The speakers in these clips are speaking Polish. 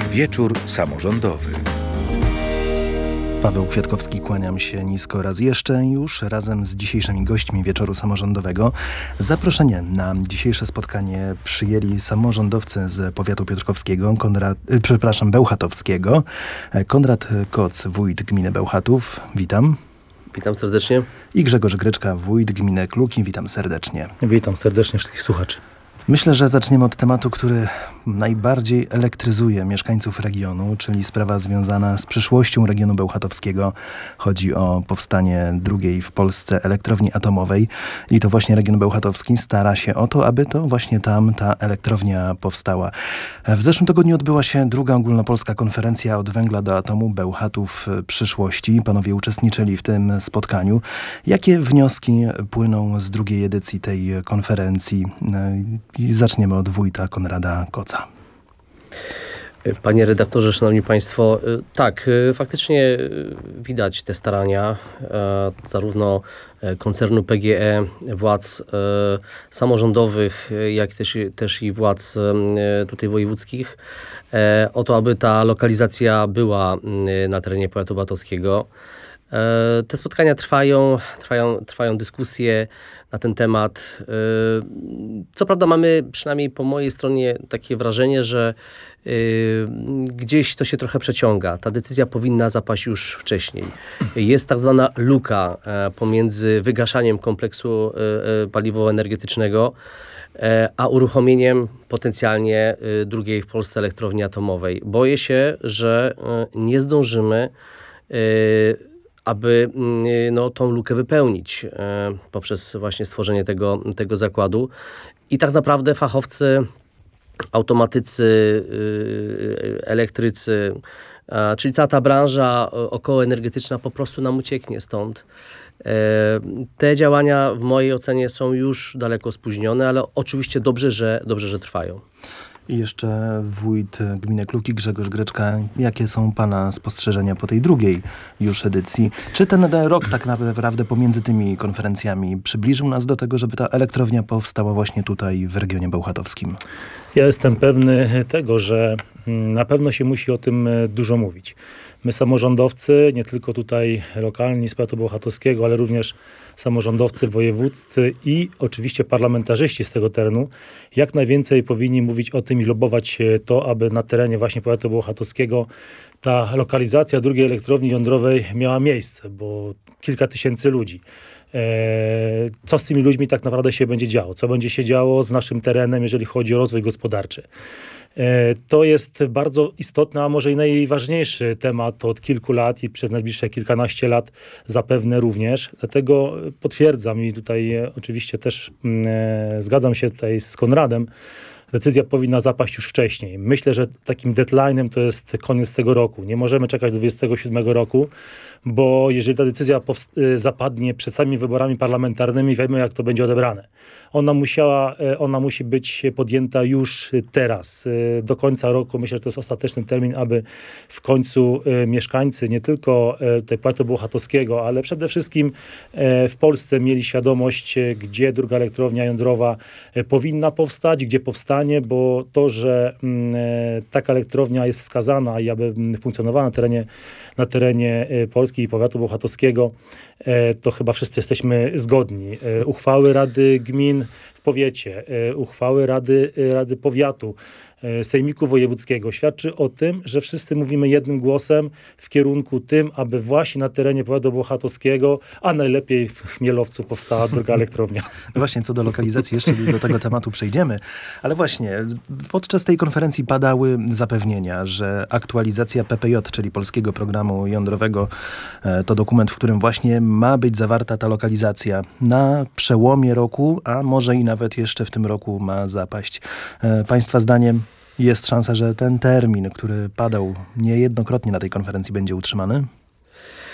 Wieczór samorządowy. Paweł Kwiatkowski, kłaniam się nisko raz jeszcze, już razem z dzisiejszymi gośćmi Wieczoru Samorządowego. Zaproszenie na dzisiejsze spotkanie przyjęli samorządowcy z powiatu piotrkowskiego, bełchatowskiego. Konrad Koc, wójt gminy Bełchatów, witam. Witam serdecznie. I Grzegorz Gryczka, wójt gminy Kluki, witam serdecznie. Witam serdecznie wszystkich słuchaczy. Myślę, że zaczniemy od tematu, który najbardziej elektryzuje mieszkańców regionu, czyli sprawa związana z przyszłością regionu bełchatowskiego. Chodzi o powstanie drugiej w Polsce elektrowni atomowej i to właśnie region bełchatowski stara się o to, aby to właśnie tam ta elektrownia powstała. W zeszłym tygodniu odbyła się druga ogólnopolska konferencja Od węgla do atomu Bełchatów przyszłości. Panowie uczestniczyli w tym spotkaniu. Jakie wnioski płyną z drugiej edycji tej konferencji? I zaczniemy od wójta Konrada Koca. Panie redaktorze, szanowni państwo, tak, faktycznie widać te starania zarówno koncernu PGE, władz samorządowych, jak też i władz tutaj wojewódzkich o to, aby ta lokalizacja była na terenie powiatu bełchatowskiego. Te spotkania trwają dyskusje na ten temat. Co prawda mamy, przynajmniej po mojej stronie, takie wrażenie, że gdzieś to się trochę przeciąga. Ta decyzja powinna zapaść już wcześniej. Jest tak zwana luka pomiędzy wygaszaniem kompleksu paliwowo-energetycznego a uruchomieniem potencjalnie drugiej w Polsce elektrowni atomowej. Boję się, że nie zdążymy aby tą lukę wypełnić poprzez właśnie stworzenie tego zakładu. I tak naprawdę fachowcy, automatycy, elektrycy, czyli cała ta branża okołoenergetyczna po prostu nam ucieknie stąd. Te działania w mojej ocenie są już daleko spóźnione, ale oczywiście dobrze, że trwają. I jeszcze wójt gminy Kluki, Grzegorz Gryczka. Jakie są pana spostrzeżenia po tej drugiej już edycji? Czy ten rok tak naprawdę pomiędzy tymi konferencjami przybliżył nas do tego, żeby ta elektrownia powstała właśnie tutaj w regionie bełchatowskim? Ja jestem pewny tego, że na pewno się musi o tym dużo mówić. My samorządowcy, nie tylko tutaj lokalni z powiatu bełchatowskiego, ale również samorządowcy wojewódzcy i oczywiście parlamentarzyści z tego terenu, jak najwięcej powinni mówić o tym i lobować to, aby na terenie właśnie powiatu bełchatowskiego ta lokalizacja drugiej elektrowni jądrowej miała miejsce, bo kilka tysięcy ludzi. Co z tymi ludźmi tak naprawdę się będzie działo? Co będzie się działo z naszym terenem, jeżeli chodzi o rozwój gospodarczy? To jest bardzo istotny, a może i najważniejszy temat od kilku lat i przez najbliższe kilkanaście lat zapewne również. Dlatego potwierdzam i tutaj oczywiście też zgadzam się tutaj z Konradem. Decyzja powinna zapaść już wcześniej. Myślę, że takim deadline'em to jest koniec tego roku. Nie możemy czekać do 2027 roku, bo jeżeli ta decyzja zapadnie przed samymi wyborami parlamentarnymi, wiemy, jak to będzie odebrane. Ona musi być podjęta już teraz. Do końca roku myślę, że to jest ostateczny termin, aby w końcu mieszkańcy nie tylko tutaj powiatu bełchatowskiego, ale przede wszystkim w Polsce mieli świadomość, gdzie druga elektrownia jądrowa powinna powstać, gdzie powstanie, bo to, że taka elektrownia jest wskazana i aby funkcjonowała na terenie Polski i powiatu bełchatowskiego, to chyba wszyscy jesteśmy zgodni. Uchwały Rady Gmin w powiecie, uchwały Rady Powiatu, Sejmiku Wojewódzkiego świadczy o tym, że wszyscy mówimy jednym głosem w kierunku tym, aby właśnie na terenie powiatu bełchatowskiego, a najlepiej w Chmielowcu powstała druga elektrownia. No właśnie, co do lokalizacji, jeszcze do tego tematu przejdziemy, ale właśnie podczas tej konferencji padały zapewnienia, że aktualizacja PPJ, czyli Polskiego Programu Jądrowego, to dokument, w którym właśnie ma być zawarta ta lokalizacja na przełomie roku, a może i nawet jeszcze w tym roku ma zapaść. Państwa zdaniem jest szansa, że ten termin, który padał niejednokrotnie na tej konferencji, będzie utrzymany?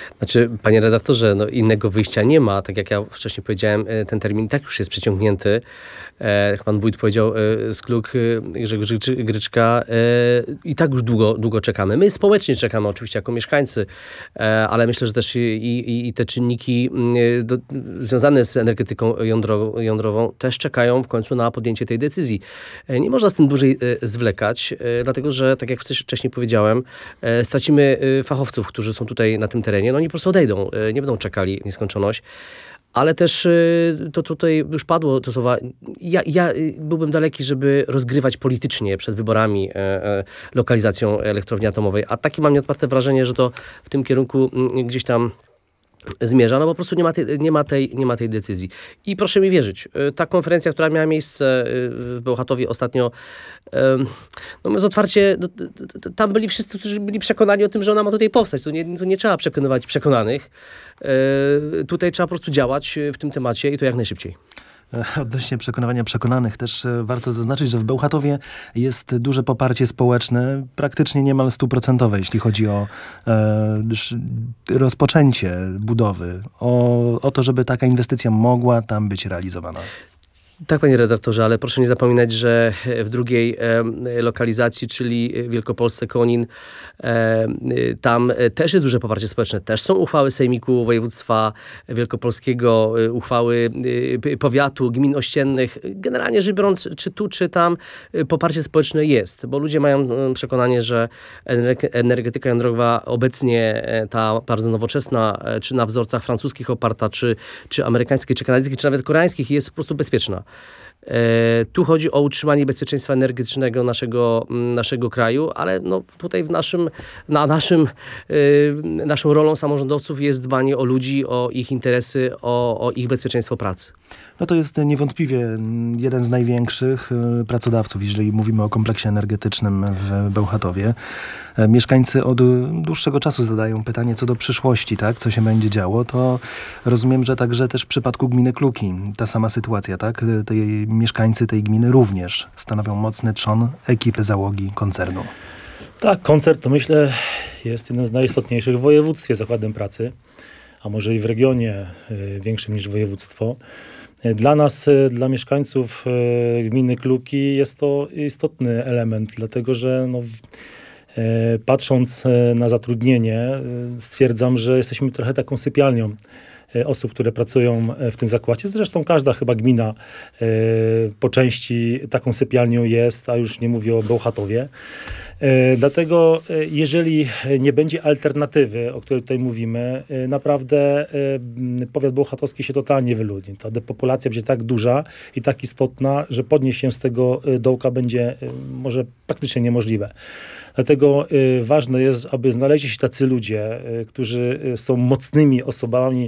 Znaczy, panie redaktorze, innego wyjścia nie ma. Tak jak ja wcześniej powiedziałem, ten termin tak już jest przeciągnięty. Jak pan wójt powiedział, Skluk, Gryczka, i tak już długo czekamy. My społecznie czekamy oczywiście jako mieszkańcy, ale myślę, że też i te czynniki związane z energetyką jądrową też czekają w końcu na podjęcie tej decyzji. Nie można z tym dłużej zwlekać, dlatego że, tak jak wcześniej powiedziałem, stracimy fachowców, którzy są tutaj na tym terenie. Oni po prostu odejdą, nie będą czekali w nieskończoność. Ale też to tutaj już padło to słowa. Ja byłbym daleki, żeby rozgrywać politycznie przed wyborami lokalizacją elektrowni atomowej. A takie mam nieodparte wrażenie, że to w tym kierunku gdzieś tam zmierza, po prostu nie ma tej decyzji. I proszę mi wierzyć, ta konferencja, która miała miejsce w Bełchatowie ostatnio, mówiąc otwarcie, tam byli wszyscy, którzy byli przekonani o tym, że ona ma tutaj powstać. Tu nie trzeba przekonywać przekonanych. Tutaj trzeba po prostu działać w tym temacie i to jak najszybciej. Odnośnie przekonywania przekonanych też warto zaznaczyć, że w Bełchatowie jest duże poparcie społeczne, praktycznie niemal 100%, jeśli chodzi o rozpoczęcie budowy, o to, żeby taka inwestycja mogła tam być realizowana. Tak, panie redaktorze, ale proszę nie zapominać, że w drugiej lokalizacji, czyli Wielkopolsce, Konin, tam też jest duże poparcie społeczne. Też są uchwały Sejmiku Województwa Wielkopolskiego, uchwały powiatu, gmin ościennych. Generalnie rzecz biorąc, czy tu, czy tam poparcie społeczne jest, bo ludzie mają przekonanie, że energetyka jądrowa obecnie, ta bardzo nowoczesna, czy na wzorcach francuskich oparta, czy amerykańskich, czy kanadyjskich, czy nawet koreańskich, jest po prostu bezpieczna. Tu chodzi o utrzymanie bezpieczeństwa energetycznego naszego kraju, ale tutaj naszą rolą samorządowców jest dbanie o ludzi, o ich interesy, o ich bezpieczeństwo pracy. To jest niewątpliwie jeden z największych pracodawców, jeżeli mówimy o kompleksie energetycznym w Bełchatowie. Mieszkańcy od dłuższego czasu zadają pytanie co do przyszłości, tak? Co się będzie działo. To rozumiem, że także też w przypadku gminy Kluki ta sama sytuacja, tak? Mieszkańcy tej gminy również stanowią mocny trzon ekipy załogi koncernu. Tak, koncern to myślę jest jednym z najistotniejszych w województwie zakładem pracy, a może i w regionie większym niż województwo. Dla nas, dla mieszkańców gminy Kluki jest to istotny element, dlatego że patrząc na zatrudnienie, stwierdzam, że jesteśmy trochę taką sypialnią osób, które pracują w tym zakładzie. Zresztą każda chyba gmina po części taką sypialnią jest, a już nie mówię o Bełchatowie. Dlatego jeżeli nie będzie alternatywy, o której tutaj mówimy, naprawdę powiat bełchatowski się totalnie wyludni. Ta depopulacja będzie tak duża i tak istotna, że podnieść się z tego dołka będzie może praktycznie niemożliwe. Dlatego ważne jest, aby znaleźli się tacy ludzie, którzy są mocnymi osobami,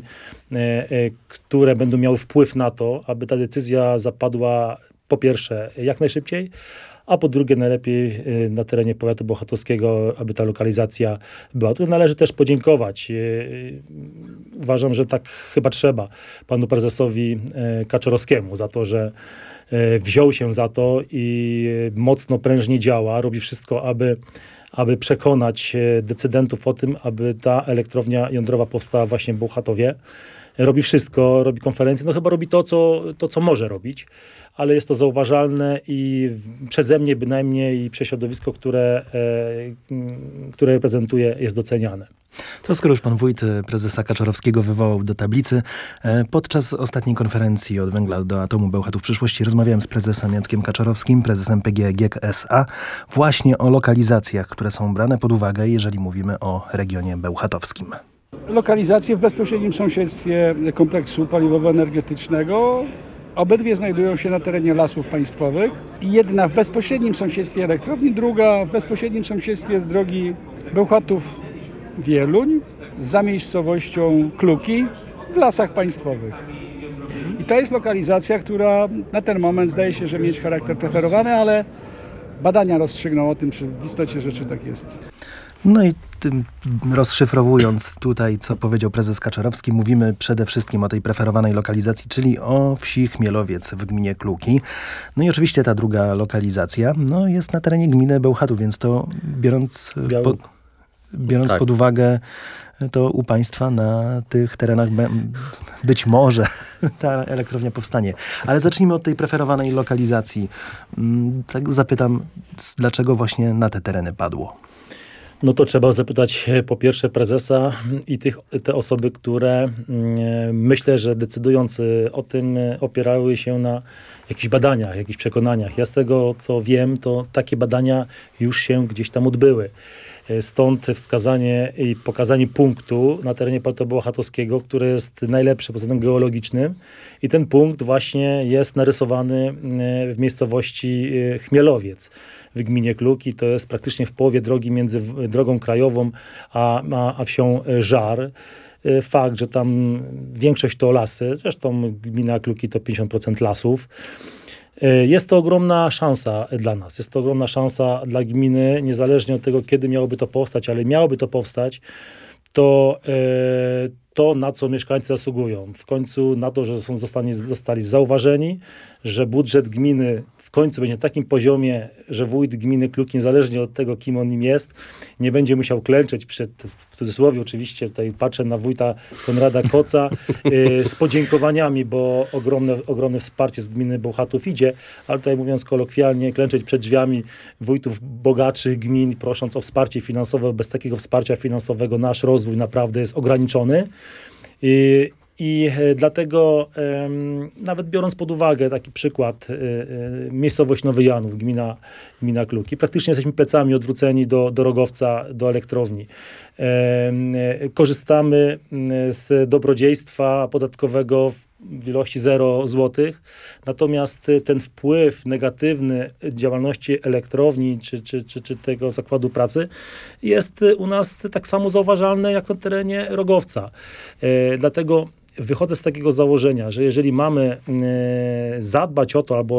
które będą miały wpływ na to, aby ta decyzja zapadła po pierwsze jak najszybciej, a po drugie najlepiej na terenie powiatu bełchatowskiego, aby ta lokalizacja była. Tu należy też podziękować. Uważam, że tak chyba trzeba panu prezesowi Kaczorowskiemu za to, że wziął się za to i mocno, prężnie działa, robi wszystko, aby przekonać decydentów o tym, aby ta elektrownia jądrowa powstała właśnie w Bełchatowie. Robi wszystko, robi konferencje, chyba robi to, co może robić, ale jest to zauważalne i przeze mnie bynajmniej i przez środowisko, które reprezentuje, jest doceniane. To skoro już pan wójt prezesa Kaczorowskiego wywołał do tablicy, podczas ostatniej konferencji Od węgla do atomu Bełchatów przyszłości rozmawiałem z prezesem Jackiem Kaczorowskim, prezesem PGE GiEK SA, właśnie o lokalizacjach, które są brane pod uwagę, jeżeli mówimy o regionie bełchatowskim. Lokalizacje w bezpośrednim sąsiedztwie kompleksu paliwowo-energetycznego. Obydwie znajdują się na terenie Lasów Państwowych. Jedna w bezpośrednim sąsiedztwie elektrowni, druga w bezpośrednim sąsiedztwie drogi Bełchatów-Wieluń z zamiejscowością Kluki w Lasach Państwowych. I to jest lokalizacja, która na ten moment zdaje się, że mieć charakter preferowany, ale badania rozstrzygną o tym, czy w istocie rzeczy tak jest. I tym rozszyfrowując tutaj, co powiedział prezes Kaczorowski, mówimy przede wszystkim o tej preferowanej lokalizacji, czyli o wsi Chmielowiec w gminie Kluki. I oczywiście ta druga lokalizacja jest na terenie gminy Bełchatów, więc to biorąc pod uwagę to u państwa na tych terenach być może ta elektrownia powstanie. Ale zacznijmy od tej preferowanej lokalizacji. Tak zapytam, dlaczego właśnie na te tereny padło? No to trzeba zapytać po pierwsze prezesa i te osoby, które myślę, że decydując o tym opierały się na jakichś badaniach, jakichś przekonaniach. Ja z tego co wiem, to takie badania już się gdzieś tam odbyły. Stąd wskazanie i pokazanie punktu na terenie powiatu bełchatowskiego, który jest najlepszy pod względem geologicznym. I ten punkt właśnie jest narysowany w miejscowości Chmielowiec w gminie Kluki. To jest praktycznie w połowie drogi między drogą krajową a wsią Żar. Fakt, że tam większość to lasy, zresztą gmina Kluki to 50% lasów. Jest to ogromna szansa dla nas. Jest to ogromna szansa dla gminy, niezależnie od tego, kiedy miałoby to powstać, ale miałoby to powstać, to na co mieszkańcy zasługują. W końcu na to, że zostali zauważeni, że budżet gminy w końcu będzie na takim poziomie, że wójt gminy Kluki, niezależnie od tego, kim on nim jest, nie będzie musiał klęczeć przed, w cudzysłowie oczywiście, tutaj patrzę na wójta Konrada Koca, z podziękowaniami, bo ogromne wsparcie z gminy Bełchatów idzie, ale tutaj mówiąc kolokwialnie, klęczeć przed drzwiami wójtów bogatszych gmin, prosząc o wsparcie finansowe. Bez takiego wsparcia finansowego nasz rozwój naprawdę jest ograniczony. I dlatego nawet biorąc pod uwagę taki przykład, miejscowość Nowy Janów, gmina Kluki, praktycznie jesteśmy plecami odwróceni do Rogowca, do elektrowni. Korzystamy z dobrodziejstwa podatkowego w ilości 0 złotych, natomiast ten wpływ negatywny działalności elektrowni czy tego zakładu pracy jest u nas tak samo zauważalny jak na terenie Rogowca. Dlatego wychodzę z takiego założenia, że jeżeli mamy zadbać o to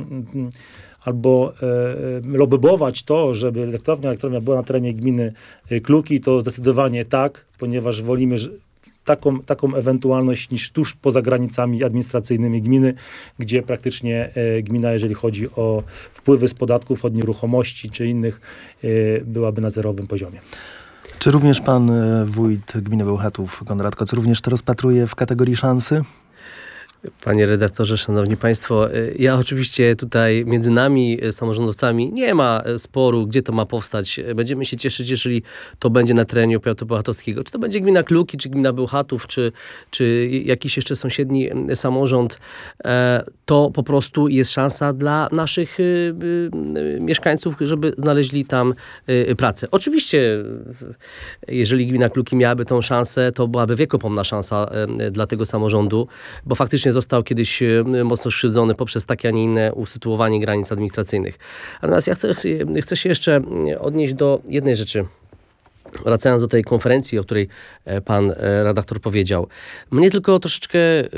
albo lobbować to, żeby elektrownia była na terenie gminy Kluki, to zdecydowanie tak, ponieważ wolimy taką ewentualność niż tuż poza granicami administracyjnymi gminy, gdzie praktycznie gmina, jeżeli chodzi o wpływy z podatków od nieruchomości czy innych, byłaby na zerowym poziomie. Czy również pan wójt gminy Bełchatów, Konrad Koc, również to rozpatruje w kategorii szansy? Panie redaktorze, szanowni państwo, ja oczywiście tutaj między nami, samorządowcami, nie ma sporu, gdzie to ma powstać. Będziemy się cieszyć, jeżeli to będzie na terenie powiatu bełchatowskiego. Czy to będzie gmina Kluki, czy gmina Bełchatów, czy jakiś jeszcze sąsiedni samorząd. To po prostu jest szansa dla naszych mieszkańców, żeby znaleźli tam pracę. Oczywiście, jeżeli gmina Kluki miałaby tą szansę, to byłaby wiekopomna szansa dla tego samorządu, bo faktycznie został kiedyś mocno skrzywdzony poprzez takie, a nie inne usytuowanie granic administracyjnych. Natomiast ja chcę się jeszcze odnieść do jednej rzeczy. Wracając do tej konferencji, o której pan redaktor powiedział. Mnie tylko troszeczkę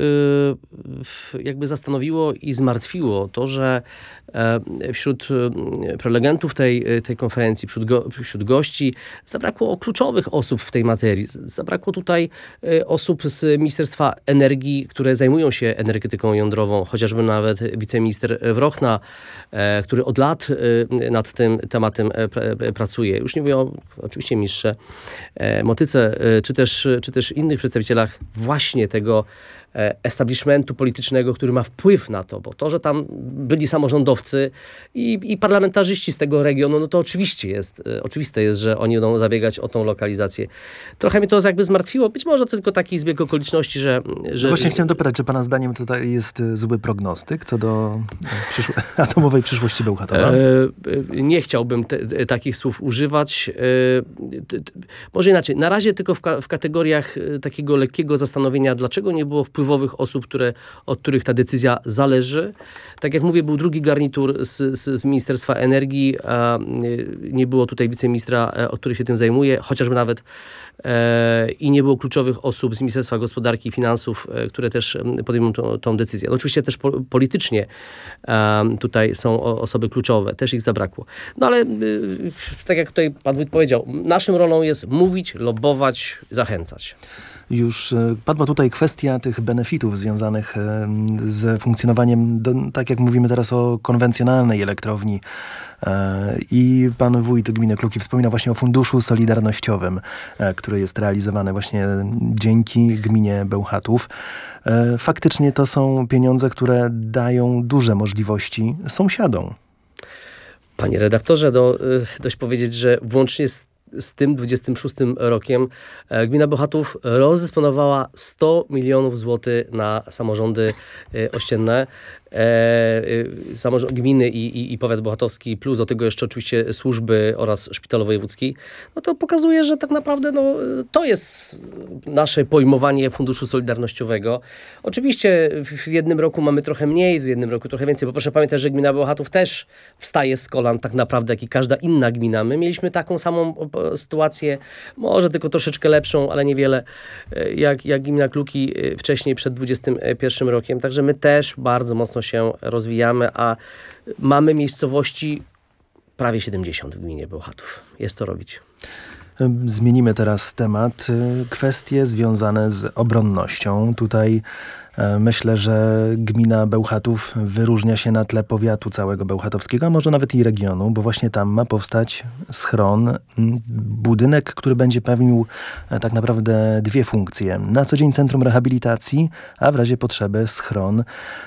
jakby zastanowiło i zmartwiło to, że wśród prelegentów tej konferencji, wśród gości zabrakło kluczowych osób w tej materii. Zabrakło tutaj osób z Ministerstwa Energii, które zajmują się energetyką jądrową, chociażby nawet wiceminister Wrochna, który od lat nad tym tematem pracuje. Już nie mówię o oczywiście ministrze Motyce, czy też innych przedstawicielach właśnie tego establishmentu politycznego, który ma wpływ na to, bo to, że tam byli samorządowcy i parlamentarzyści z tego regionu, no to oczywiste jest, że oni będą zabiegać o tą lokalizację. Trochę mnie to jakby zmartwiło. Być może to tylko taki zbieg okoliczności, że Właśnie chciałem dopytać, czy pana zdaniem tutaj jest zły prognostyk co do atomowej przyszłości Bełchatowa? Nie chciałbym takich słów używać. Może inaczej. Na razie tylko w kategoriach takiego lekkiego zastanowienia, dlaczego nie było wpływowych osób, od których ta decyzja zależy. Tak jak mówię, był drugi garnitur z Ministerstwa Energii, a nie było tutaj wiceministra, który się tym zajmuje, chociażby nawet i nie było kluczowych osób z Ministerstwa Gospodarki i Finansów, które też podejmą tą decyzję. No oczywiście też politycznie tutaj są osoby kluczowe, też ich zabrakło. No ale tak jak tutaj pan powiedział, naszą rolą jest mówić, lobbować, zachęcać. Już padła tutaj kwestia tych benefitów związanych z funkcjonowaniem, tak jak mówimy teraz o konwencjonalnej elektrowni. I pan wójt gminy Kluki wspomina właśnie o funduszu solidarnościowym, który jest realizowany właśnie dzięki gminie Bełchatów. Faktycznie to są pieniądze, które dają duże możliwości sąsiadom. Panie redaktorze, dość powiedzieć, że włącznie z tym 26 rokiem gmina Bełchatów rozdysponowała 100 milionów złotych na samorządy ościenne. Gminy i powiat bełchatowski, plus do tego jeszcze oczywiście służby oraz szpital wojewódzki, no to pokazuje, że tak naprawdę to jest nasze pojmowanie Funduszu Solidarnościowego. Oczywiście w jednym roku mamy trochę mniej, w jednym roku trochę więcej, bo proszę pamiętać, że gmina Bełchatów też wstaje z kolan tak naprawdę, jak i każda inna gmina. My mieliśmy taką samą sytuację, może tylko troszeczkę lepszą, ale niewiele, jak gmina Kluki wcześniej, przed 21 rokiem. Także my też bardzo mocno się rozwijamy, a mamy miejscowości prawie 70 w gminie Bełchatów. Jest co robić. Zmienimy teraz temat. Kwestie związane z obronnością. Tutaj myślę, że gmina Bełchatów wyróżnia się na tle powiatu całego bełchatowskiego, a może nawet i regionu, bo właśnie tam ma powstać schron, budynek, który będzie pełnił tak naprawdę dwie funkcje. Na co dzień centrum rehabilitacji, a w razie potrzeby schron.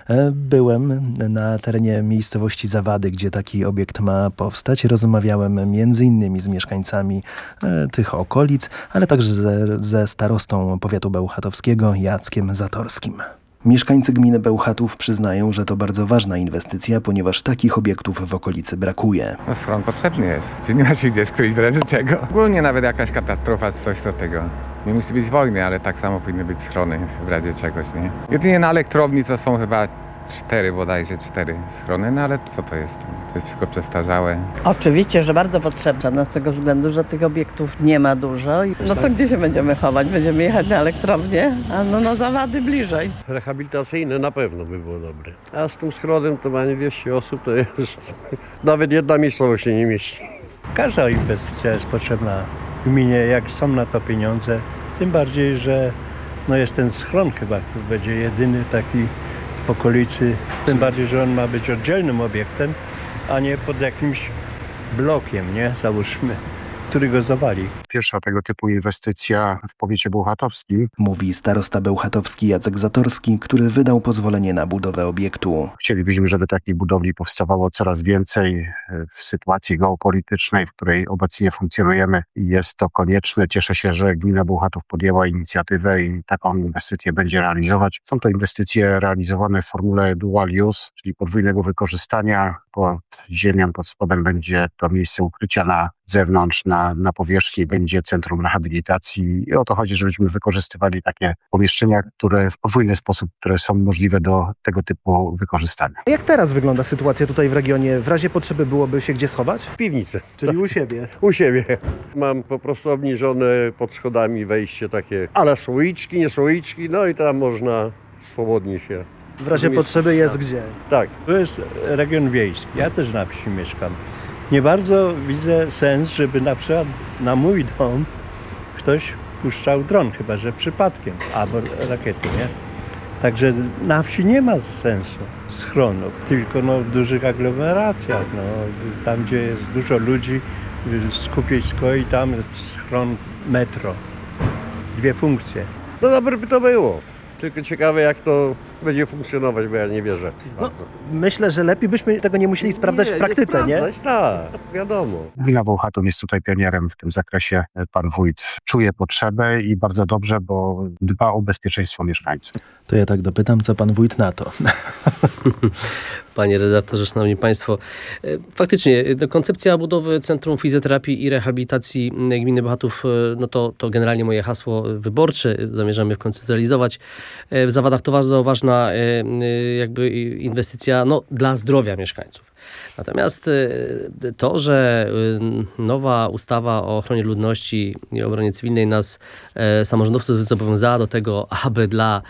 Byłem na terenie miejscowości Zawady, gdzie taki obiekt ma powstać. Rozmawiałem między innymi z mieszkańcami tych okolic, ale także ze starostą powiatu bełchatowskiego Jackiem Zatorskim. Mieszkańcy gminy Bełchatów przyznają, że to bardzo ważna inwestycja, ponieważ takich obiektów w okolicy brakuje. No schron potrzebny jest, czy nie ma się gdzie skryć w razie czego. Ogólnie nawet jakaś katastrofa, coś do tego. Nie musi być wojny, ale tak samo powinny być schrony w razie czegoś, nie? Jedynie na elektrowni to są chyba 4 schrony, no ale co to jest? To jest wszystko przestarzałe. Oczywiście, że bardzo potrzebna z tego względu, że tych obiektów nie ma dużo. No to gdzie się będziemy chować? Będziemy jechać na elektrownię? A no na Zawady bliżej. Rehabilitacyjne na pewno by było dobre. A z tym schronem to ma 200 osób, to jest nawet jedna miejscowość się nie mieści. Każda inwestycja jest potrzebna w gminie, jak są na to pieniądze. Tym bardziej, że jest ten schron chyba, który będzie jedyny taki w okolicy. Tym bardziej, że on ma być oddzielnym obiektem, a nie pod jakimś blokiem, nie? Załóżmy, który go zawali. Pierwsza tego typu inwestycja w powiecie bełchatowskim. Mówi starosta bełchatowski Jacek Zatorski, który wydał pozwolenie na budowę obiektu. Chcielibyśmy, żeby takich budowli powstawało coraz więcej w sytuacji geopolitycznej, w której obecnie funkcjonujemy. Jest to konieczne. Cieszę się, że gmina Bełchatów podjęła inicjatywę i taką inwestycję będzie realizować. Są to inwestycje realizowane w formule dual use, czyli podwójnego wykorzystania. Pod ziemią, pod spodem będzie to miejsce ukrycia na zewnątrz, na powierzchni będzie centrum rehabilitacji i o to chodzi, żebyśmy wykorzystywali takie pomieszczenia, które w podwójny sposób, które są możliwe do tego typu wykorzystania. Jak teraz wygląda sytuacja tutaj w regionie? W razie potrzeby byłoby się gdzie schować? W piwnicy. Czyli u siebie? U siebie. Mam po prostu obniżone pod schodami wejście takie ale słoiczki, nie słoiczki, no i tam można swobodnie się... W razie potrzeby jest gdzie? Tak. To jest region wiejski. Ja też na wsi mieszkam. Nie bardzo widzę sens, żeby na przykład na mój dom ktoś puszczał dron, chyba że przypadkiem, albo rakiety, nie? Także na wsi nie ma sensu schronów, tylko w dużych aglomeracjach, tam gdzie jest dużo ludzi, skupisko i tam schron metro. 2 funkcje. No dobre by to było. Tylko ciekawe jak to będzie funkcjonować, bo ja nie wierzę. Myślę, że lepiej byśmy tego nie musieli sprawdzać w praktyce, nie? Tak, wiadomo. Gmina Bełchatów jest tutaj pionierem w tym zakresie. Pan wójt czuje potrzebę i bardzo dobrze, bo dba o bezpieczeństwo mieszkańców. To ja tak dopytam, co pan wójt na to? Panie redaktorze, szanowni państwo, faktycznie koncepcja budowy Centrum Fizjoterapii i Rehabilitacji gminy Bełchatów, to generalnie moje hasło wyborcze. Zamierzamy w końcu zrealizować. W Zawadach to bardzo ważna jakby inwestycja dla zdrowia mieszkańców. Natomiast to, że nowa ustawa o ochronie ludności i obronie cywilnej nas, samorządowców, zobowiązała do tego, aby dla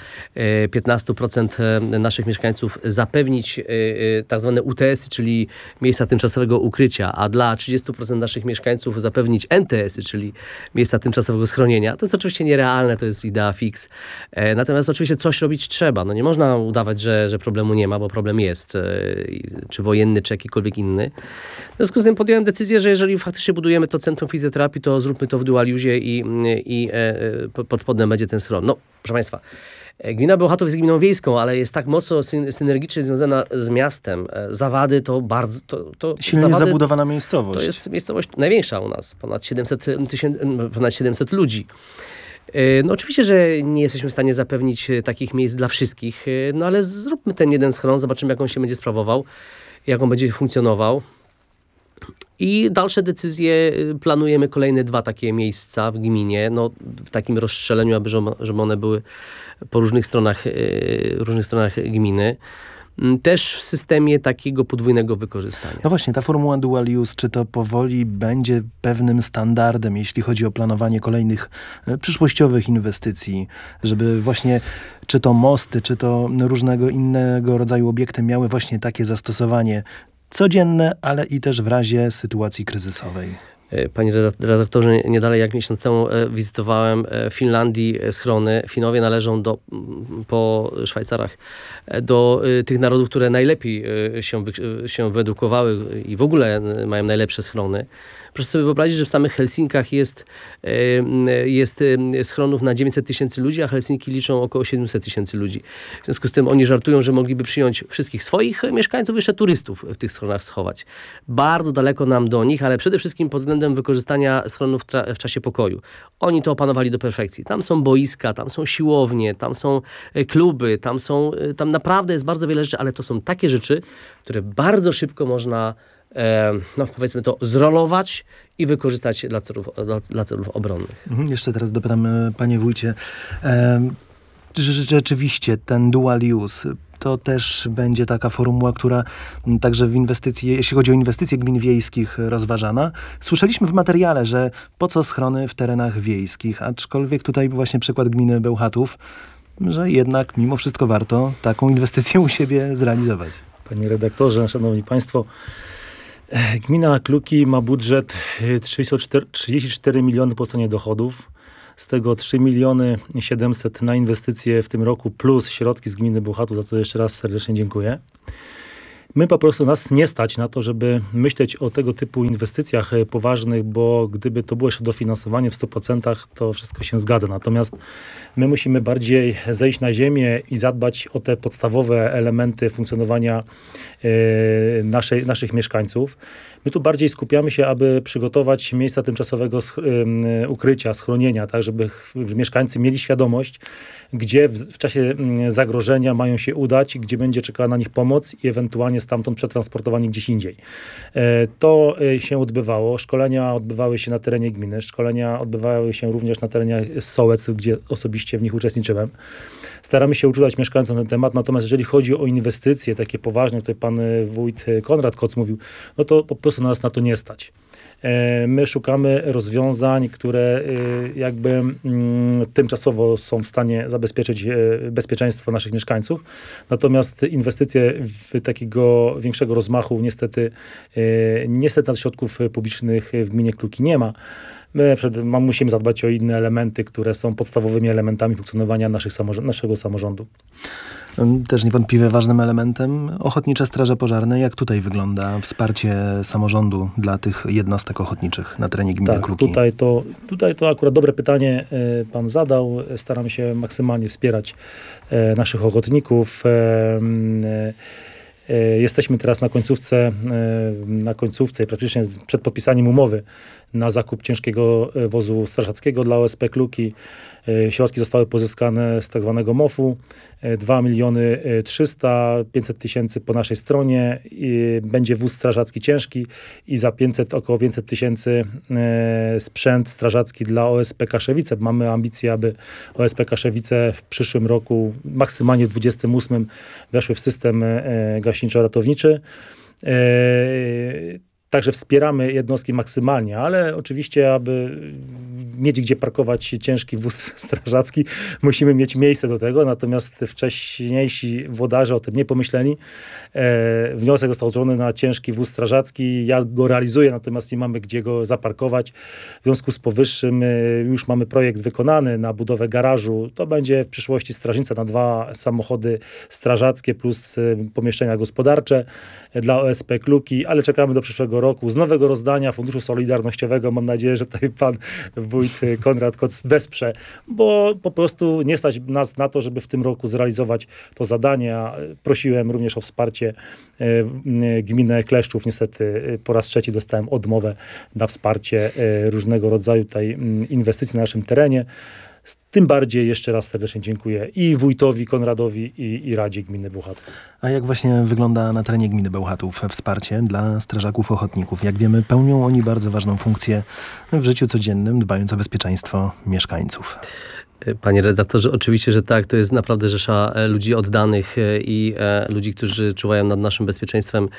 15% naszych mieszkańców zapewnić tak zwane UTS-y, czyli miejsca tymczasowego ukrycia, a dla 30% naszych mieszkańców zapewnić NTS-y, czyli miejsca tymczasowego schronienia, to jest oczywiście nierealne, to jest idea fix. Natomiast oczywiście coś robić trzeba. No nie można udawać, że problemu nie ma, bo problem jest, czy wojenny, czy jakikolwiek inny. W związku z tym podjąłem decyzję, że jeżeli faktycznie budujemy to centrum fizjoterapii, to zróbmy to w dual use i pod spodem będzie ten schron. No, proszę Państwa, gmina Bełchatów jest gminą wiejską, ale jest tak mocno synergicznie związana z miastem. Zawady to bardzo... Silnie zabudowana miejscowość. To jest miejscowość największa u nas. Ponad 700 ludzi. No oczywiście, że nie jesteśmy w stanie zapewnić takich miejsc dla wszystkich, no ale zróbmy ten jeden schron, zobaczymy, jak on się będzie sprawował, jak on będzie funkcjonował. I dalsze decyzje, planujemy kolejne 2 takie miejsca w gminie, no w takim rozstrzeleniu, żeby one były po różnych stronach gminy. Też w systemie takiego podwójnego wykorzystania. No właśnie, ta formuła dual use, czy to powoli będzie pewnym standardem, jeśli chodzi o planowanie kolejnych przyszłościowych inwestycji, żeby właśnie czy to mosty, czy to różnego innego rodzaju obiekty miały właśnie takie zastosowanie codzienne, ale i też w razie sytuacji kryzysowej. Panie redaktorze, nie dalej jak miesiąc temu wizytowałem w Finlandii schrony. Finowie należą po Szwajcarach do tych narodów, które najlepiej się wyedukowały i w ogóle mają najlepsze schrony. Proszę sobie wyobrazić, że w samych Helsinkach jest schronów na 900 000 ludzi, a Helsinki liczą około 700 000 ludzi. W związku z tym oni żartują, że mogliby przyjąć wszystkich swoich mieszkańców, jeszcze turystów w tych schronach schować. Bardzo daleko nam do nich, ale przede wszystkim pod względem wykorzystania schronów w czasie pokoju. Oni to opanowali do perfekcji. Tam są boiska, tam są siłownie, tam są kluby, tam naprawdę jest bardzo wiele rzeczy, ale to są takie rzeczy, które bardzo szybko można powiedzmy to, zrolować i wykorzystać dla celów obronnych. Jeszcze teraz dopytam, panie wójcie, rzeczywiście ten dual use to też będzie taka formuła, która także w inwestycji, jeśli chodzi o inwestycje gmin wiejskich, rozważana. Słyszeliśmy w materiale, że po co schrony w terenach wiejskich, aczkolwiek tutaj właśnie przykład gminy Bełchatów, że jednak mimo wszystko warto taką inwestycję u siebie zrealizować. Panie redaktorze, szanowni państwo, gmina Kluki ma budżet 34 miliony po stronie dochodów. Z tego 3 700 000 na inwestycje w tym roku plus środki z gminy Bełchatów, za co jeszcze raz serdecznie dziękuję. My po prostu nas nie stać na to, żeby myśleć o tego typu inwestycjach poważnych, bo gdyby to było jeszcze dofinansowanie w 100%, to wszystko się zgadza. Natomiast my musimy bardziej zejść na ziemię i zadbać o te podstawowe elementy funkcjonowania naszych mieszkańców. My tu bardziej skupiamy się, aby przygotować miejsca tymczasowego ukrycia, schronienia, tak żeby mieszkańcy mieli świadomość, gdzie w czasie zagrożenia mają się udać, gdzie będzie czekała na nich pomoc i ewentualnie stamtąd przetransportowani gdzieś indziej. To się odbywało. Szkolenia odbywały się na terenie gminy. Szkolenia odbywały się również na terenie Sołec, gdzie osobiście w nich uczestniczyłem. Staramy się uczulać mieszkańców na ten temat, natomiast jeżeli chodzi o inwestycje takie poważne, tutaj pan wójt Konrad Koc mówił, no to po prostu nas na to nie stać. My szukamy rozwiązań, które jakby tymczasowo są w stanie zabezpieczyć bezpieczeństwo naszych mieszkańców. Natomiast inwestycje takiego większego rozmachu niestety na środków publicznych w gminie Kluki nie ma. My musimy zadbać o inne elementy, które są podstawowymi elementami funkcjonowania naszego samorządu. Też niewątpliwie ważnym elementem ochotnicze straże pożarne. Jak tutaj wygląda wsparcie samorządu dla tych jednostek ochotniczych na terenie gminy Kluki? Tutaj to akurat dobre pytanie pan zadał. Staramy się maksymalnie wspierać naszych ochotników. Jesteśmy teraz na końcówce praktycznie przed podpisaniem umowy na zakup ciężkiego wozu strażackiego dla OSP Kluki. Środki zostały pozyskane z tak zwanego MOF-u. 2 300 000, 500 000 po naszej stronie. Będzie wóz strażacki ciężki i za około 500 000 sprzęt strażacki dla OSP Kaszewice. Mamy ambicję, aby OSP Kaszewice w przyszłym roku, maksymalnie w 2028, weszły w system gaśniczo-ratowniczy. Także wspieramy jednostki maksymalnie, ale oczywiście, aby mieć gdzie parkować ciężki wóz strażacki, musimy mieć miejsce do tego, natomiast wcześniejsi włodarze o tym nie pomyśleli. Wniosek został złożony na ciężki wóz strażacki, ja go realizuję, natomiast nie mamy gdzie go zaparkować. W związku z powyższym już mamy projekt wykonany na budowę garażu. To będzie w przyszłości strażnica na 2 samochody strażackie plus pomieszczenia gospodarcze dla OSP Kluki, ale czekamy do przyszłego roku z nowego rozdania Funduszu Solidarnościowego. Mam nadzieję, że tutaj pan wójt Konrad Koc wesprze, bo po prostu nie stać nas na to, żeby w tym roku zrealizować to zadanie. Prosiłem również o wsparcie gminę Kleszczów. Niestety po raz trzeci dostałem odmowę na wsparcie różnego rodzaju tutaj inwestycji na naszym terenie. Tym bardziej jeszcze raz serdecznie dziękuję i wójtowi Konradowi i Radzie Gminy Bełchatów. A jak właśnie wygląda na terenie gminy Bełchatów wsparcie dla strażaków ochotników? Jak wiemy, pełnią oni bardzo ważną funkcję w życiu codziennym, dbając o bezpieczeństwo mieszkańców. Panie redaktorze, oczywiście, że tak. To jest naprawdę rzesza ludzi oddanych i ludzi, którzy czuwają nad naszym bezpieczeństwem.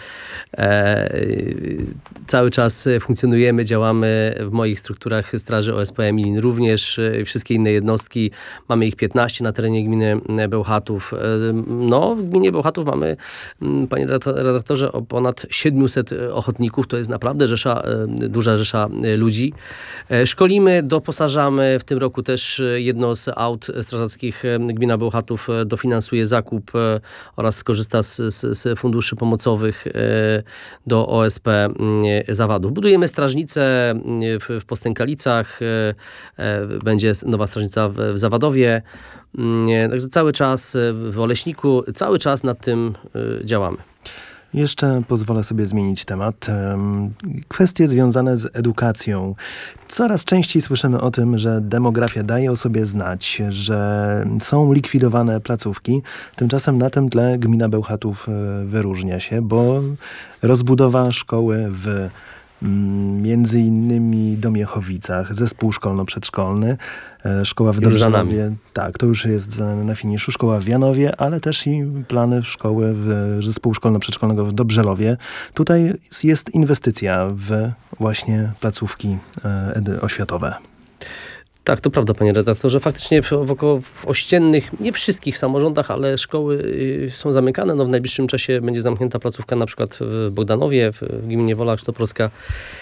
Cały czas funkcjonujemy, działamy w moich strukturach Straży OSP Emilin również. Wszystkie inne jednostki. Mamy ich 15 na terenie gminy Bełchatów. No, w gminie Bełchatów mamy, panie redaktorze, o ponad 700 ochotników. To jest naprawdę duża rzesza ludzi. Szkolimy, doposażamy. W tym roku też jedno z aut strażackich gmina Bełchatów dofinansuje zakup oraz skorzysta z funduszy pomocowych do OSP Zawadów. Budujemy strażnicę w Postękalicach, będzie nowa strażnica w Zawadowie, także cały czas w Oleśniku, cały czas nad tym działamy. Jeszcze pozwolę sobie zmienić temat. Kwestie związane z edukacją. Coraz częściej słyszymy o tym, że demografia daje o sobie znać, że są likwidowane placówki. Tymczasem na tym tle gmina Bełchatów wyróżnia się, bo rozbudowa szkoły w między innymi Domiechowicach, zespół szkolno-przedszkolny, szkoła w Dobrzelowie. Tak, to już jest na finiszu. Szkoła w Janowie, ale też i plany szkoły zespołu szkolno-przedszkolnego w Dobrzelowie. Tutaj jest inwestycja w właśnie placówki oświatowe. Tak, to prawda, panie redaktorze. Faktycznie w ościennych, nie wszystkich samorządach, ale szkoły są zamykane. No, w najbliższym czasie będzie zamknięta placówka na przykład w Bogdanowie, w gminie Wola Kształtorska.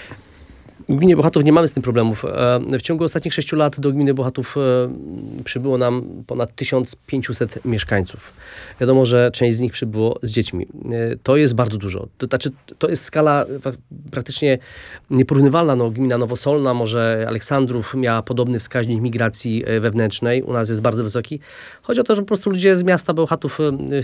W gminie Bełchatów nie mamy z tym problemów. W ciągu ostatnich 6 lat do gminy Bełchatów przybyło nam ponad 1500 mieszkańców. Wiadomo, że część z nich przybyło z dziećmi. To jest bardzo dużo. To jest skala praktycznie nieporównywalna. No, gmina Nowosolna, może Aleksandrów miała podobny wskaźnik migracji wewnętrznej. U nas jest bardzo wysoki. Chodzi o to, że po prostu ludzie z miasta Bełchatów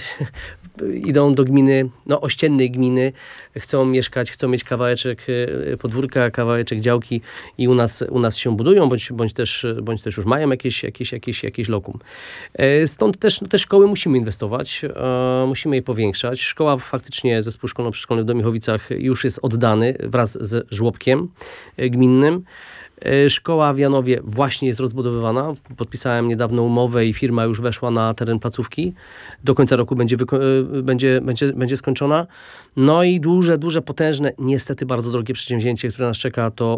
idą do gminy, ościennej gminy, chcą mieszkać, chcą mieć kawałeczek podwórka, kawałeczek działki i u nas się budują, bądź też już mają jakieś lokum. Stąd też te szkoły musimy inwestować, musimy je powiększać. Szkoła faktycznie, zespół szkolno-przedszkolny w Domiechowicach już jest oddany wraz z żłobkiem gminnym. Szkoła w Janowie właśnie jest rozbudowywana. Podpisałem niedawno umowę i firma już weszła na teren placówki. Do końca roku będzie skończona. No i duże, potężne, niestety bardzo drogie przedsięwzięcie, które nas czeka, to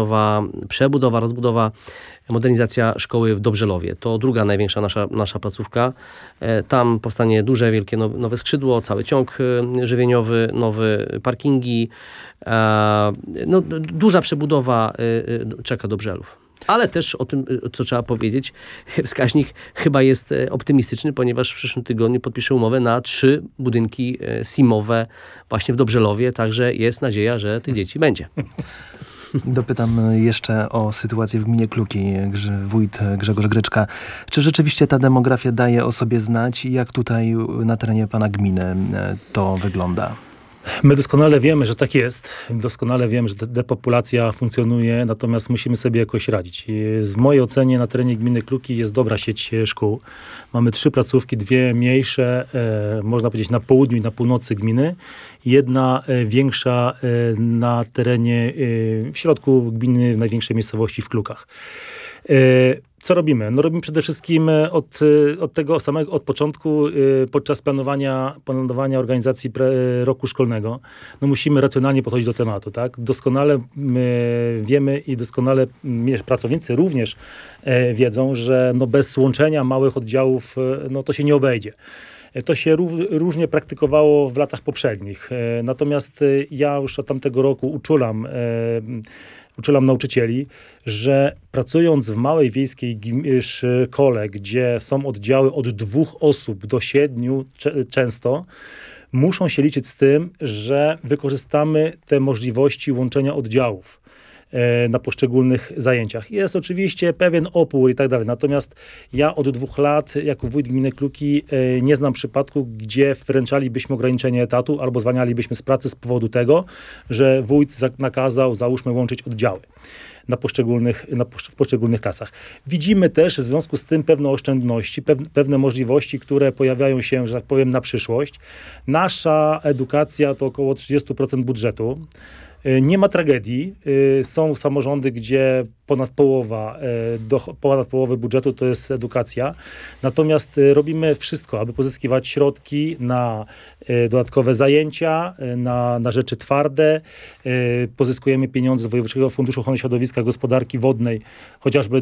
rozbudowa, modernizacja szkoły w Dobrzelowie. To druga największa nasza placówka. Tam powstanie duże, wielkie nowe skrzydło, cały ciąg żywieniowy, nowe parkingi. Duża przebudowa czeka Dobrzelów. Ale też o tym, co trzeba powiedzieć, wskaźnik chyba jest optymistyczny, ponieważ w przyszłym tygodniu podpiszę umowę na 3 budynki SIM-owe właśnie w Dobrzelowie, także jest nadzieja, że tych dzieci będzie. Dopytam jeszcze o sytuację w gminie Kluki, wójt Grzegorz Gryczka. Czy rzeczywiście ta demografia daje o sobie znać i jak tutaj na terenie pana gminy to wygląda? My doskonale wiemy, że tak jest. Doskonale wiemy, że depopulacja funkcjonuje, natomiast musimy sobie jakoś radzić. W mojej ocenie na terenie gminy Kluki jest dobra sieć szkół. Mamy 3 placówki, 2 mniejsze, można powiedzieć na południu i na północy gminy. Jedna większa na terenie, w środku gminy, w największej miejscowości w Klukach. Co robimy? No robimy przede wszystkim od tego samego, od początku, podczas planowania organizacji roku szkolnego, no musimy racjonalnie podchodzić do tematu, tak? Doskonale wiemy i doskonale pracownicy również wiedzą, że no bez łączenia małych oddziałów, no to się nie obejdzie. To się różnie praktykowało w latach poprzednich. Natomiast ja już od tamtego roku uczulam nauczycieli, że pracując w małej wiejskiej szkole, gdzie są oddziały od 2 osób do 7 często, muszą się liczyć z tym, że wykorzystamy te możliwości łączenia oddziałów na poszczególnych zajęciach. Jest oczywiście pewien opór i tak dalej. Natomiast ja od 2 lat jako wójt gminy Kluki nie znam przypadku, gdzie wręczalibyśmy ograniczenie etatu albo zwalnialibyśmy z pracy z powodu tego, że wójt nakazał, załóżmy, łączyć oddziały w poszczególnych klasach. Widzimy też w związku z tym pewne oszczędności, pewne możliwości, które pojawiają się, że tak powiem, na przyszłość. Nasza edukacja to około 30% budżetu. Nie ma tragedii. Są samorządy, gdzie ponad połowy budżetu to jest edukacja. Natomiast robimy wszystko, aby pozyskiwać środki na dodatkowe zajęcia, na rzeczy twarde. Pozyskujemy pieniądze z Wojewódzkiego Funduszu Ochrony Środowiska, Gospodarki Wodnej, chociażby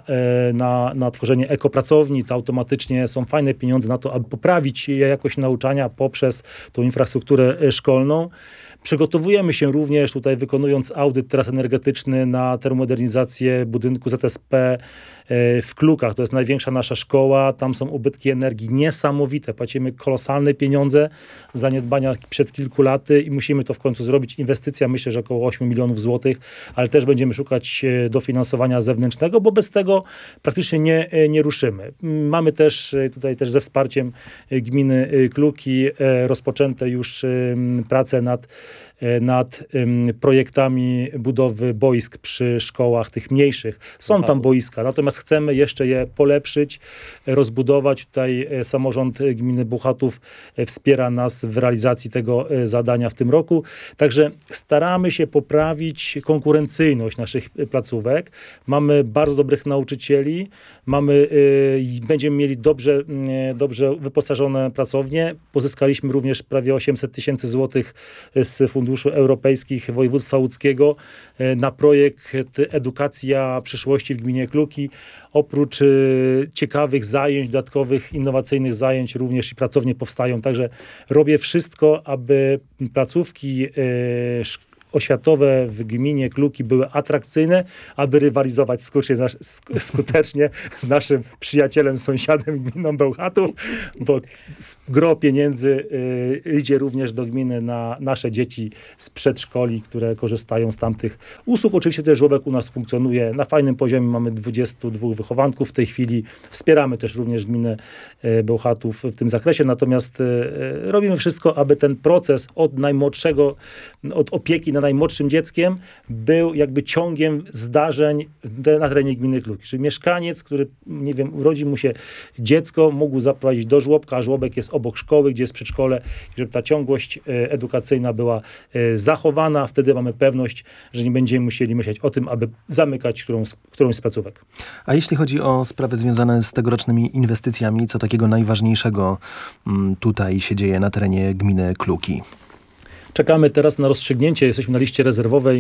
na tworzenie ekopracowni. To automatycznie są fajne pieniądze na to, aby poprawić jakość nauczania poprzez tą infrastrukturę szkolną. Przygotowujemy się również tutaj, wykonując audyt teraz energetyczny na termomodernizację budynku ZSP w Klukach. To jest największa nasza szkoła. Tam są ubytki energii niesamowite. Płacimy kolosalne pieniądze, zaniedbania przed kilku laty i musimy to w końcu zrobić. Inwestycja, myślę, że około 8 milionów złotych, ale też będziemy szukać dofinansowania zewnętrznego, bo bez tego praktycznie nie ruszymy. Mamy też tutaj ze wsparciem gminy Kluki rozpoczęte już prace nad projektami budowy boisk przy szkołach tych mniejszych. Są tam boiska, natomiast chcemy jeszcze je polepszyć, rozbudować. Tutaj samorząd gminy Bełchatów wspiera nas w realizacji tego zadania w tym roku. Także staramy się poprawić konkurencyjność naszych placówek. Mamy bardzo dobrych nauczycieli, będziemy mieli dobrze wyposażone pracownie. Pozyskaliśmy również prawie 800 000 złotych z funduszy europejskich województwa łódzkiego na projekt Edukacja przyszłości w gminie Kluki. Oprócz ciekawych zajęć, dodatkowych, innowacyjnych zajęć również i pracownie powstają. Także robię wszystko, aby placówki oświatowe w gminie Kluki były atrakcyjne, aby rywalizować skutecznie z naszym przyjacielem, sąsiadem, gminą Bełchatów, bo gro pieniędzy idzie również do gminy na nasze dzieci z przedszkoli, które korzystają z tamtych usług. Oczywiście też żłobek u nas funkcjonuje na fajnym poziomie. Mamy 22 wychowanków w tej chwili. Wspieramy też również gminę Bełchatów w tym zakresie. Natomiast robimy wszystko, aby ten proces od opieki na najmłodszym dzieckiem był jakby ciągiem zdarzeń na terenie gminy Kluki. Czyli mieszkaniec, który, nie wiem, urodzi mu się dziecko, mógł zaprowadzić do żłobka, a żłobek jest obok szkoły, gdzie jest przedszkole, i żeby ta ciągłość edukacyjna była zachowana. Wtedy mamy pewność, że nie będziemy musieli myśleć o tym, aby zamykać którąś z placówek. A jeśli chodzi o sprawy związane z tegorocznymi inwestycjami, co takiego najważniejszego tutaj się dzieje na terenie gminy Kluki? Czekamy teraz na rozstrzygnięcie. Jesteśmy na liście rezerwowej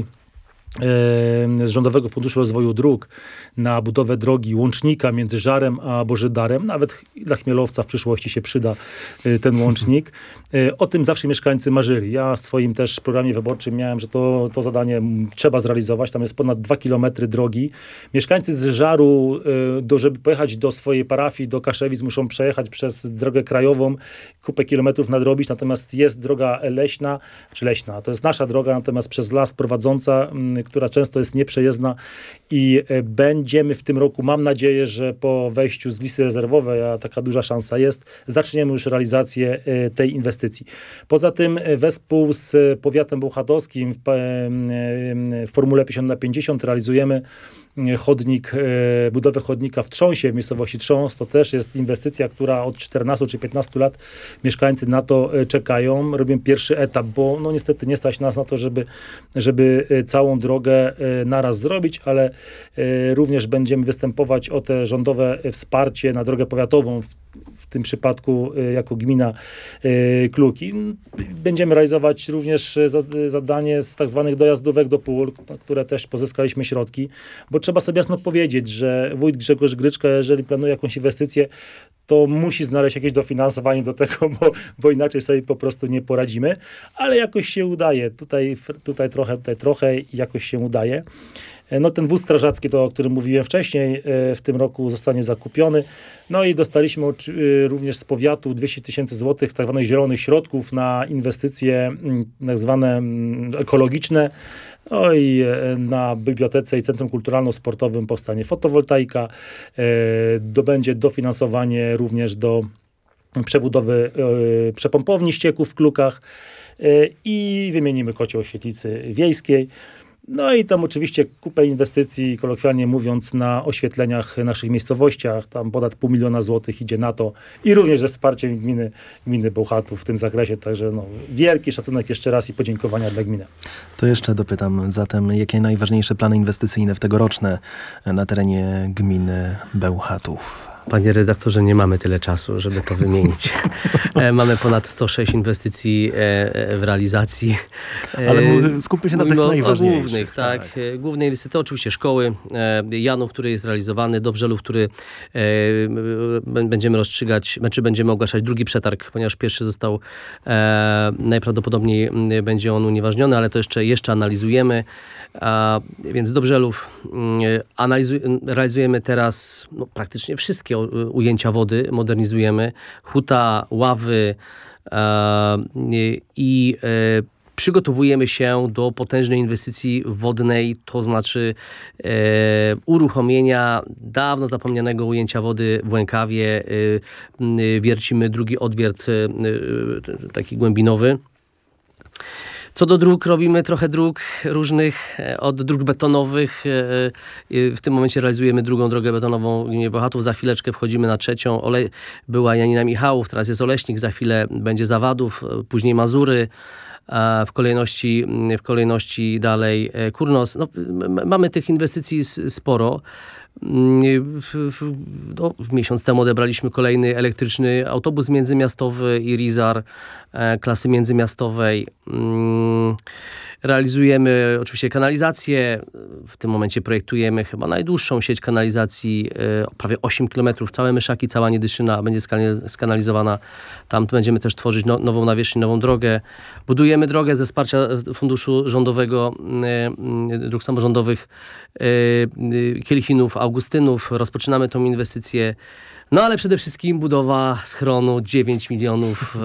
z Rządowego Funduszu Rozwoju Dróg na budowę drogi łącznika między Żarem a Bożydarem. Nawet dla Chmielowca w przyszłości się przyda ten łącznik. O tym zawsze mieszkańcy marzyli. Ja w swoim też programie wyborczym miałem, że to zadanie trzeba zrealizować. Tam jest ponad 2 kilometry drogi. Mieszkańcy z Żaru, żeby pojechać do swojej parafii, do Kaszewic, muszą przejechać przez drogę krajową, kupę kilometrów nadrobić. Natomiast jest droga leśna, to jest nasza droga, natomiast przez las prowadząca, która często jest nieprzejezdna, i będziemy w tym roku, mam nadzieję, że po wejściu z listy rezerwowej, a taka duża szansa jest, zaczniemy już realizację tej inwestycji. Poza tym wespół z powiatem bełchatowskim w formule 50/50 realizujemy budowę chodnika w Trząsie, w miejscowości Trząs. To też jest inwestycja, która od 14 czy 15 lat mieszkańcy na to czekają. Robimy pierwszy etap, bo niestety nie stać nas na to, żeby całą drogę naraz zrobić, ale również będziemy występować o te rządowe wsparcie na drogę powiatową, w tym przypadku jako gmina Kluki. Będziemy realizować również zadanie z tak zwanych dojazdówek do pól, na które też pozyskaliśmy środki, bo trzeba sobie jasno powiedzieć, że wójt Grzegorz Gryczka, jeżeli planuje jakąś inwestycję, to musi znaleźć jakieś dofinansowanie do tego, bo inaczej sobie po prostu nie poradzimy, ale jakoś się udaje. Tutaj trochę i jakoś się udaje. No ten wóz strażacki, to o którym mówiłem wcześniej, w tym roku zostanie zakupiony. No i dostaliśmy również z powiatu 200 000 złotych tak zwanych zielonych środków na inwestycje tak zwane ekologiczne. No i na bibliotece i Centrum Kulturalno-Sportowym powstanie fotowoltaika. Będzie dofinansowanie również do przebudowy przepompowni ścieków w Klukach i wymienimy kocioł świetlicy wiejskiej. No i tam oczywiście kupę inwestycji, kolokwialnie mówiąc, na oświetleniach naszych miejscowościach. Tam ponad 500 000 złotych idzie na to i również ze wsparciem gminy Bełchatów w tym zakresie. Także wielki szacunek jeszcze raz i podziękowania dla gminy. To jeszcze dopytam zatem, jakie najważniejsze plany inwestycyjne w tegoroczne na terenie gminy Bełchatów? Panie redaktorze, nie mamy tyle czasu, żeby to wymienić. Mamy ponad 106 inwestycji w realizacji. Ale skupmy się na tych najważniejszych. Głównych, tak. Główne inwestycje to oczywiście szkoły. Janów, który jest realizowany, Dobrzelów, który będziemy rozstrzygać, będziemy ogłaszać drugi przetarg, ponieważ pierwszy został, najprawdopodobniej będzie on unieważniony, ale to jeszcze analizujemy. Więc Dobrzelów realizujemy teraz praktycznie wszystkie ujęcia wody, modernizujemy. Huta, ławy i przygotowujemy się do potężnej inwestycji wodnej, to znaczy uruchomienia dawno zapomnianego ujęcia wody w Łękawie. Wiercimy drugi odwiert taki głębinowy. Co do dróg, robimy trochę dróg różnych, od dróg betonowych. W tym momencie realizujemy drugą drogę betonową w gminie Bełchatów. Za chwileczkę wchodzimy na trzecią. Była Janina Michałów, teraz jest Oleśnik, za chwilę będzie Zawadów, później Mazury. W kolejności dalej Kurnos. Mamy tych inwestycji sporo. Miesiąc temu odebraliśmy kolejny elektryczny autobus międzymiastowy Irizar klasy międzymiastowej. Realizujemy oczywiście kanalizację. W tym momencie projektujemy chyba najdłuższą sieć kanalizacji, prawie 8 km. Całe Myszaki, cała Niedyszyna będzie skanalizowana. Tam będziemy też tworzyć nową nawierzchnię, nową drogę. Budujemy drogę ze wsparcia Funduszu Rządowego Dróg Samorządowych Kielichinów, Augustynów. Rozpoczynamy tą inwestycję. No ale przede wszystkim budowa schronu 9 milionów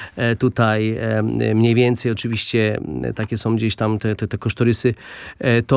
tutaj mniej więcej. Oczywiście takie są gdzieś tam te kosztorysy. To